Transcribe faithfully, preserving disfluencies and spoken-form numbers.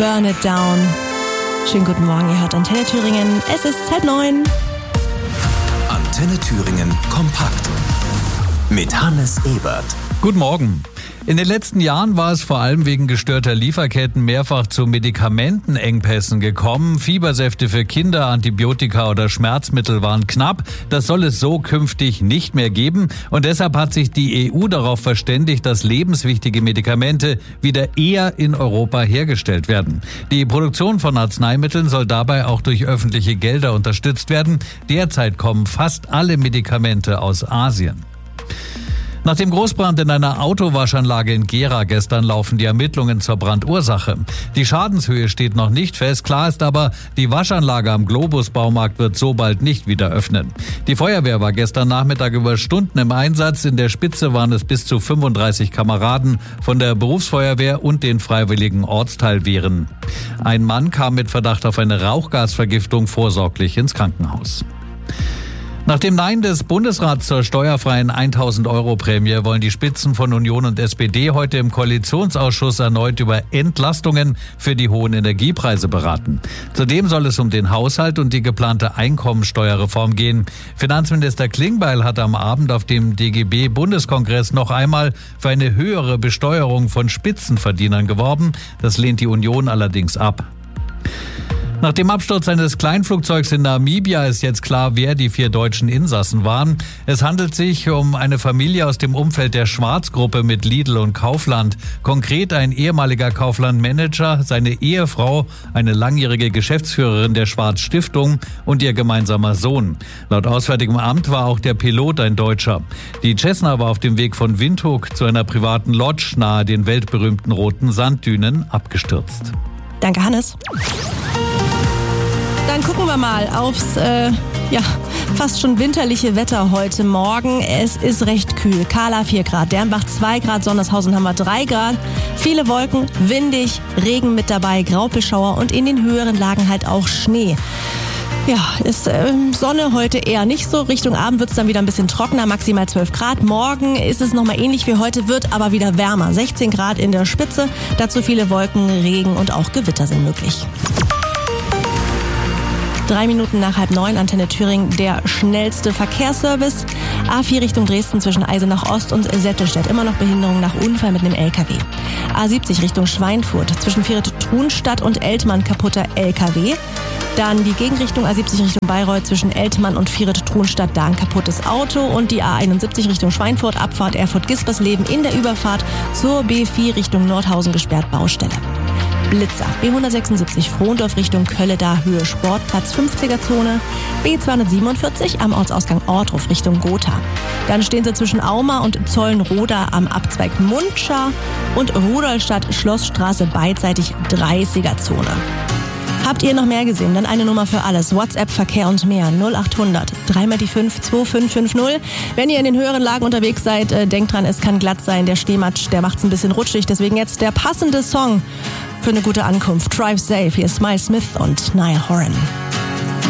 Burn It Down. Schönen guten Morgen, ihr hört Antenne Thüringen. Es ist halb neun. Antenne Thüringen kompakt mit Hannes Ebert. Guten Morgen. In den letzten Jahren war es vor allem wegen gestörter Lieferketten mehrfach zu Medikamentenengpässen gekommen. Fiebersäfte für Kinder, Antibiotika oder Schmerzmittel waren knapp. Das soll es so künftig nicht mehr geben. Und deshalb hat sich die E U darauf verständigt, dass lebenswichtige Medikamente wieder eher in Europa hergestellt werden. Die Produktion von Arzneimitteln soll dabei auch durch öffentliche Gelder unterstützt werden. Derzeit kommen fast alle Medikamente aus Asien. Nach dem Großbrand in einer Autowaschanlage in Gera gestern laufen die Ermittlungen zur Brandursache. Die Schadenshöhe steht noch nicht fest. Klar ist aber, die Waschanlage am Globus-Baumarkt wird so bald nicht wieder öffnen. Die Feuerwehr war gestern Nachmittag über Stunden im Einsatz. In der Spitze waren es bis zu fünfunddreißig Kameraden von der Berufsfeuerwehr und den freiwilligen Ortsteilwehren. Ein Mann kam mit Verdacht auf eine Rauchgasvergiftung vorsorglich ins Krankenhaus. Nach dem Nein des Bundesrats zur steuerfreien tausend Euro Prämie wollen die Spitzen von Union und S P D heute im Koalitionsausschuss erneut über Entlastungen für die hohen Energiepreise beraten. Zudem soll es um den Haushalt und die geplante Einkommensteuerreform gehen. Finanzminister Klingbeil hat am Abend auf dem D G B-Bundeskongress noch einmal für eine höhere Besteuerung von Spitzenverdienern geworben. Das lehnt die Union allerdings ab. Nach dem Absturz eines Kleinflugzeugs in Namibia ist jetzt klar, wer die vier deutschen Insassen waren. Es handelt sich um eine Familie aus dem Umfeld der Schwarz-Gruppe mit Lidl und Kaufland. Konkret ein ehemaliger Kaufland-Manager, seine Ehefrau, eine langjährige Geschäftsführerin der Schwarz-Stiftung und ihr gemeinsamer Sohn. Laut Auswärtigem Amt war auch der Pilot ein Deutscher. Die Cessna war auf dem Weg von Windhoek zu einer privaten Lodge nahe den weltberühmten roten Sanddünen abgestürzt. Danke, Hannes. Dann gucken wir mal aufs äh, ja, fast schon winterliche Wetter heute Morgen. Es ist recht kühl. Kahla vier Grad, Dernbach zwei Grad, Sondershausen haben wir drei Grad. Viele Wolken, windig, Regen mit dabei, Graupelschauer und in den höheren Lagen halt auch Schnee. Ja, ist äh, Sonne heute eher nicht so. Richtung Abend wird es dann wieder ein bisschen trockener, maximal zwölf Grad. Morgen ist es nochmal ähnlich wie heute, wird aber wieder wärmer. sechzehn Grad in der Spitze, dazu viele Wolken, Regen und auch Gewitter sind möglich. Drei Minuten nach halb neun, Antenne Thüringen, der schnellste Verkehrsservice. A vier Richtung Dresden zwischen Eisenach Ost und Settelstedt. Immer noch Behinderung nach Unfall mit einem L K W. A siebzig Richtung Schweinfurt zwischen Vieret-Trunstadt und Eltmann kaputter L K W. Dann die Gegenrichtung A siebzig Richtung Bayreuth zwischen Eltmann und Vieret-Trunstadt, da ein kaputtes Auto. Und die A einundsiebzig Richtung Schweinfurt, Abfahrt Erfurt-Gispersleben in der Überfahrt zur B vier Richtung Nordhausen gesperrt, Baustelle. Blitzer, B hundertsechsundsiebzig Frohndorf Richtung Kölle-Da Höhe Sportplatz fünfziger Zone, B zweihundertsiebenundvierzig am Ortsausgang Ortruf Richtung Gotha. Dann stehen sie zwischen Auma und Zollenroda am Abzweig Mundscha und Rudolstadt Schlossstraße beidseitig dreißiger Zone. Habt ihr noch mehr gesehen? Dann eine Nummer für alles. WhatsApp, Verkehr und mehr. null achthundert, dreimal die fünf, zwei fünf fünf null. Wenn ihr in den höheren Lagen unterwegs seid, äh, denkt dran, es kann glatt sein. Der Schneematsch, der macht's ein bisschen rutschig. Deswegen jetzt der passende Song für eine gute Ankunft. Drive Safe. Hier ist Miles Smith und Niall Horan.